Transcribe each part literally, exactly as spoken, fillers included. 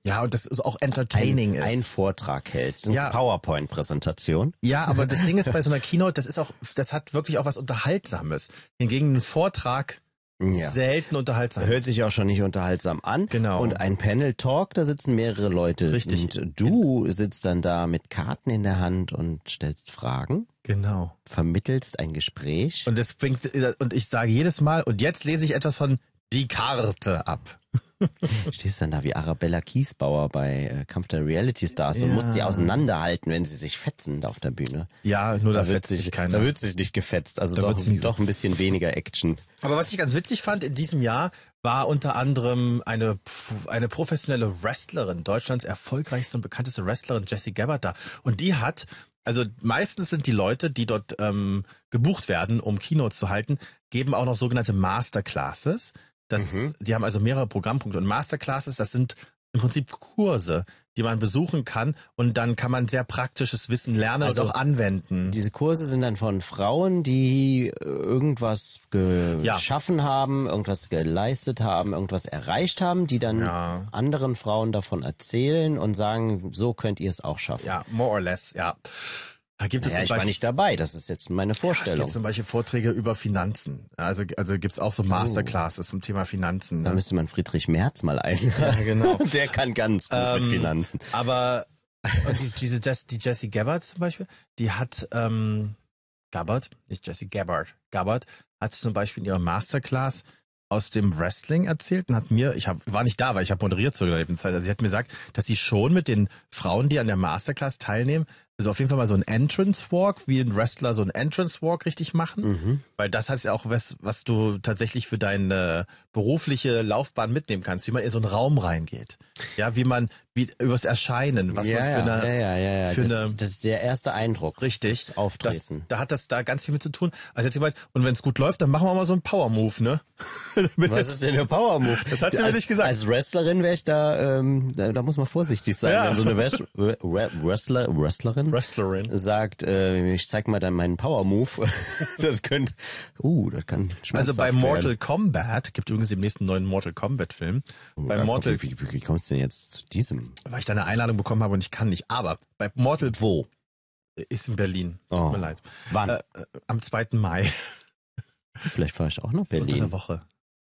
Ja, und das ist auch entertaining ein, ist. Ein Vortrag hält, eine ja. PowerPoint-Präsentation. Ja, aber das Ding ist bei so einer Keynote, das ist auch, das hat wirklich auch was Unterhaltsames. Hingegen ein Vortrag ja. selten unterhaltsam. Hört sich auch schon nicht unterhaltsam an. Genau. Und ein Panel-Talk, da sitzen mehrere Leute. Richtig. Und du sitzt dann da mit Karten in der Hand und stellst Fragen. Genau. Vermittelst ein Gespräch. Und das bringt, und ich sage jedes Mal, und jetzt lese ich etwas von die Karte ab. Stehst dann da wie Arabella Kiesbauer bei äh, Kampf der Reality Stars ja. und musst sie auseinanderhalten, wenn sie sich fetzen da auf der Bühne. Ja, nur da, da wird sich keiner. Da wird sich nicht gefetzt, also da doch, doch ein bisschen weniger Action. Aber was ich ganz witzig fand in diesem Jahr, war unter anderem eine eine professionelle Wrestlerin, Deutschlands erfolgreichste und bekannteste Wrestlerin, Jessie Gabbard da. Und die hat, also meistens sind die Leute, die dort ähm, gebucht werden, um Keynotes zu halten, geben auch noch sogenannte Masterclasses. Das, mhm. Die haben also mehrere Programmpunkte und Masterclasses, das sind im Prinzip Kurse, die man besuchen kann und dann kann man sehr praktisches Wissen lernen also und auch anwenden. Diese Kurse sind dann von Frauen, die irgendwas geschaffen ja. haben, irgendwas geleistet haben, irgendwas erreicht haben, die dann ja. anderen Frauen davon erzählen und sagen, so könnt ihr es auch schaffen. Ja, more or less, ja. Da gibt es ja, ich war nicht dabei, das ist jetzt meine Vorstellung. Ja, es gibt zum Beispiel Vorträge über Finanzen. Also also gibt's auch so Masterclasses oh. zum Thema Finanzen. Da ne? müsste man Friedrich Merz mal einladen. Ja, genau. Der kann ganz gut ähm, mit Finanzen. Aber die, diese Jess, die Jessie Gabbard zum Beispiel, die hat ähm, Gabbard, nicht Jessie Gabbard, Gabbard hat zum Beispiel in ihrer Masterclass aus dem Wrestling erzählt und hat mir, ich hab, war nicht da, weil ich habe moderiert zur gleichen Zeit, also sie hat mir gesagt, dass sie schon mit den Frauen, die an der Masterclass teilnehmen, also auf jeden Fall mal so ein Entrance Walk, wie ein Wrestler so ein Entrance Walk richtig machen, mhm. weil das heißt ja auch was, was du tatsächlich für deine berufliche Laufbahn mitnehmen kannst, wie man in so einen Raum reingeht, ja, wie man, wie übers Erscheinen, was ja, man für eine, ja, ja, ja, ja. für das, eine, das ist der erste Eindruck, richtig, Auftreten. Das, da hat das da ganz viel mit zu tun. Also jetzt jemand, und wenn es gut läuft, dann machen wir mal so einen Power Move, ne? Was ist denn der Power Move? Das hat sie mir nicht gesagt. Als Wrestlerin wäre ich da, ähm, da, da muss man vorsichtig sein, ja. wenn so eine Wrest Wrestler, Wrestlerin, Wrestlerin sagt, äh, ich zeig mal dann meinen Power Move. Das könnte, uh, das kann Also bei Mortal werden. Kombat, gibt übrigens im nächsten neuen Mortal Kombat Film. Oh, bei Mortal, wie, wie, wie kommst du denn jetzt zu diesem? Weil ich da eine Einladung bekommen habe und ich kann nicht. Aber bei Mortal Wo? Ist in Berlin. Tut oh. mir leid. Wann? Äh, am zweiten Mai. Vielleicht fahre ich auch nach Berlin. Unter der Woche.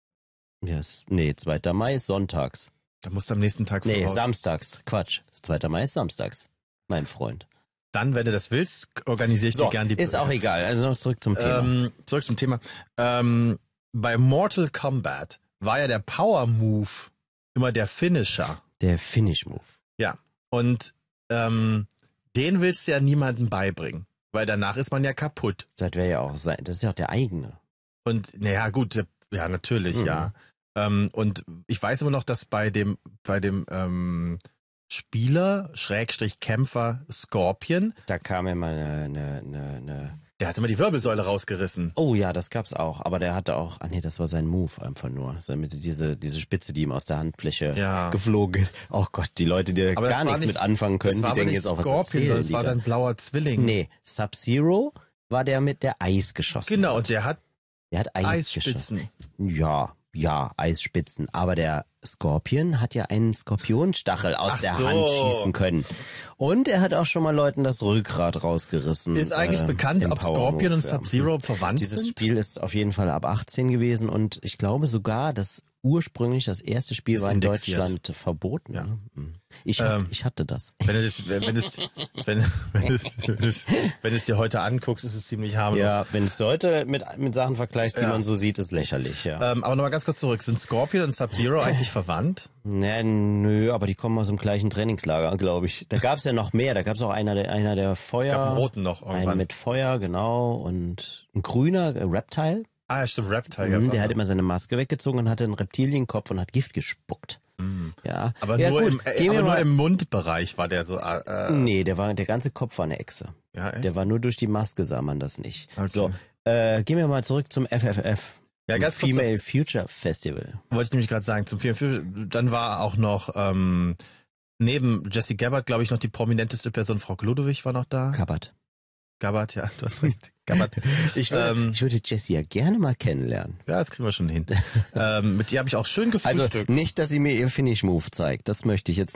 Yes. Nee, zweiter Mai ist sonntags. Da musst du am nächsten Tag Nee, voraus. samstags. Quatsch. zweiter Mai ist samstags. Mein Freund. Dann, wenn du das willst, organisiere ich so, dir gern die... Ist auch egal. Also noch zurück zum Thema. Ähm, zurück zum Thema. Ähm, bei Mortal Kombat war ja der Power Move immer der Finisher. Der Finish Move. Ja. Und ähm, den willst du ja niemandem beibringen. Weil danach ist man ja kaputt. Das wäre ja auch sein. Das ist ja auch der eigene. Und naja, gut, ja, natürlich, mhm. ja. Ähm, und ich weiß aber noch, dass bei dem, bei dem ähm, Spieler, Schrägstrich Kämpfer Scorpion. Da kam ja mal eine, eine, eine, eine der hatte mal die Wirbelsäule rausgerissen. Oh ja, das gab's auch. Aber der hatte auch, ah nee, das war sein Move einfach nur. Mit diese, diese Spitze, die ihm aus der Handfläche ja. geflogen ist. Oh Gott, die Leute, die da gar nichts nicht, mit anfangen können, die denken jetzt auch, was erzählen das war sein blauer Zwilling. Nee, Sub-Zero war der mit der Eis geschossen. Genau, hat. und der hat, der hat Eis Eisspitzen. geschossen. Ja, ja, Eisspitzen. Aber der Scorpion hat ja einen Skorpionstachel aus Ach der so. Hand schießen können. Und er hat auch schon mal Leuten das Rückgrat rausgerissen. Ist eigentlich äh, bekannt, ob Scorpion und Sub-Zero verwandt Dieses sind? Spiel ist auf jeden Fall ab achtzehn gewesen und ich glaube sogar, dass ursprünglich das erste Spiel ist war in indexiert. Deutschland verboten. Ja. Ich, ähm, ich hatte das. Wenn du das, wenn, wenn, es, wenn, wenn, es, wenn es dir heute anguckst, ist es ziemlich harmlos. Ja, wenn es heute mit, mit Sachen vergleichst, die ja. man so sieht, ist lächerlich, ja. Ähm, aber nochmal ganz kurz zurück. Sind Scorpion und Sub-Zero eigentlich verwandt? Nee, nö, aber die kommen aus dem gleichen Trainingslager, glaube ich. Da gab es ja noch mehr. Da gab es auch einer der, einer der Feuer. Es gab einen roten noch irgendwann. Einen mit Feuer, genau. Und ein grüner äh, Reptile. Ah, ja, stimmt, Reptile. Mhm, der hat immer seine Maske weggezogen und hatte einen Reptilienkopf und hat Gift gespuckt. Mhm. Ja, aber, ja, nur, gut, im, äh, aber nur im Mundbereich war der so. Äh, nee, der war, der ganze Kopf war eine Echse. Ja, echt? Der war nur durch die Maske, sah man das nicht. Okay. So, äh, gehen wir mal zurück zum F F F. Ja, ganz kurz. Female Future Festival. Wollte ich nämlich gerade sagen, zum Female Dann war auch noch ähm, neben Jessie Gabbard, glaube ich, noch die prominenteste Person, Frau Ludwig war noch da. Gabbard. Gabbard, ja, du hast recht. Gabbard. Ich, würde, ähm, ich würde Jessie ja gerne mal kennenlernen. Ja, das kriegen wir schon hin. ähm, mit ihr habe ich auch schön gefrühstückt. Also nicht, dass sie mir ihr Finish-Move zeigt. Das möchte ich jetzt